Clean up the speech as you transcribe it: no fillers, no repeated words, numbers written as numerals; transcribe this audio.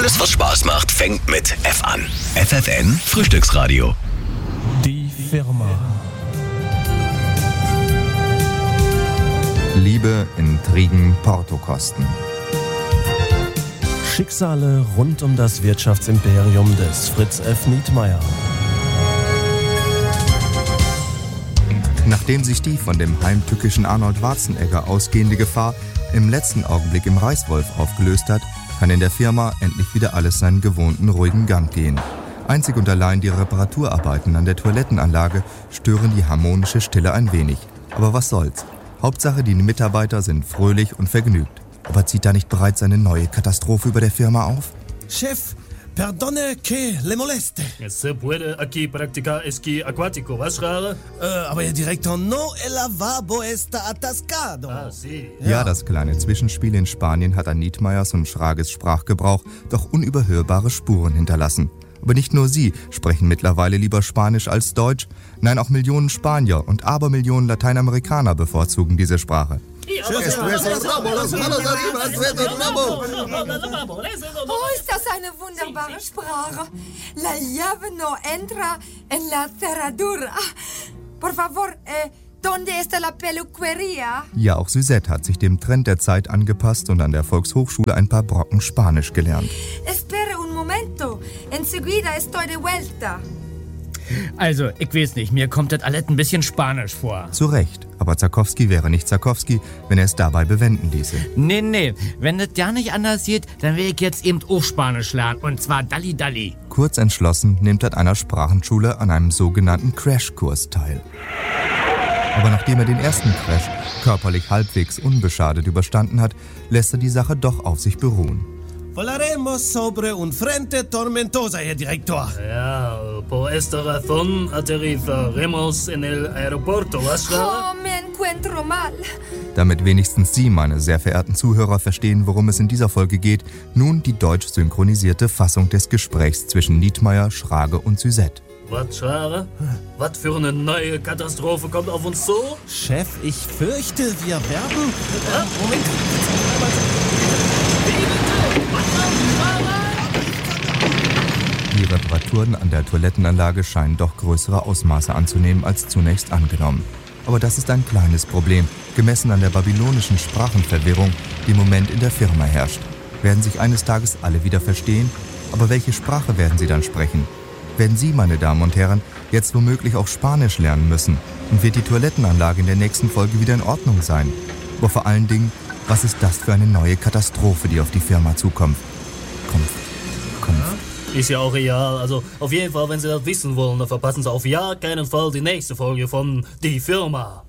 Alles, was Spaß macht, fängt mit F an. FFN Frühstücksradio. Die Firma. Liebe, Intrigen, Portokosten. Schicksale rund um das Wirtschaftsimperium des Fritz F. Nietmeyer. Nachdem sich die von dem heimtückischen Arnold Schwarzenegger ausgehende Gefahr im letzten Augenblick im Reichswolf aufgelöst hat, kann in der Firma endlich wieder alles seinen gewohnten ruhigen Gang gehen. Einzig und allein die Reparaturarbeiten an der Toilettenanlage stören die harmonische Stille ein wenig. Aber was soll's? Hauptsache, die Mitarbeiter sind fröhlich und vergnügt. Aber zieht da nicht bereits eine neue Katastrophe über der Firma auf? Chef, perdone que le moleste. Se puede aquí practicar esquí acuático, was rara? Aber Herr Direktor, no, el lavabo está atascado. Ah, sí. Ja, das kleine Zwischenspiel in Spanien hat an Nietmeyers und Schrages Sprachgebrauch doch unüberhörbare Spuren hinterlassen. Aber nicht nur sie sprechen mittlerweile lieber Spanisch als Deutsch. Nein, auch Millionen Spanier und Abermillionen Lateinamerikaner bevorzugen diese Sprache. Oh, ist das eine wunderbare Sprache. La llave no entra en la cerradura. Por favor, ¿dónde está la peluquería? Ja, auch Suzette hat sich dem Trend der Zeit angepasst und an der Volkshochschule ein paar Brocken Spanisch gelernt. Espere un momento. Enseguida estoy de vuelta. Also, ich weiß nicht, mir kommt das alles ein bisschen spanisch vor. Zu Recht, aber Zarkowski wäre nicht Zarkowski, wenn er es dabei bewenden ließe. Nee, wenn das ja nicht anders geht, dann will ich jetzt eben auch Spanisch lernen, und zwar Dalli Dalli. Kurz entschlossen nimmt er an einer Sprachenschule an einem sogenannten Crashkurs teil. Aber nachdem er den ersten Crash körperlich halbwegs unbeschadet überstanden hat, lässt er die Sache doch auf sich beruhen. Volaremos sobre un frente tormentosa, Herr Direktor. Ja, por esta razón aterrizaremos en el aeropuerto, was rara? Oh, me encuentro mal. Damit wenigstens Sie, meine sehr verehrten Zuhörer, verstehen, worum es in dieser Folge geht, nun die deutsch synchronisierte Fassung des Gesprächs zwischen Nietmeyer, Schrage und Suzette. Was rara? Was für eine neue Katastrophe kommt auf uns zu? Chef, ich fürchte, wir werden... Moment. Die Reparaturen an der Toilettenanlage scheinen doch größere Ausmaße anzunehmen als zunächst angenommen. Aber das ist ein kleines Problem, gemessen an der babylonischen Sprachenverwirrung, die im Moment in der Firma herrscht. Werden sich eines Tages alle wieder verstehen? Aber welche Sprache werden sie dann sprechen? Werden Sie, meine Damen und Herren, jetzt womöglich auch Spanisch lernen müssen? Und wird die Toilettenanlage in der nächsten Folge wieder in Ordnung sein? Aber vor allen Dingen, was ist das für eine neue Katastrophe, die auf die Firma zukommt? Kommt. Ist ja auch real. Also auf jeden Fall, wenn Sie das wissen wollen, dann verpassen Sie auf ja keinen Fall die nächste Folge von Die Firma.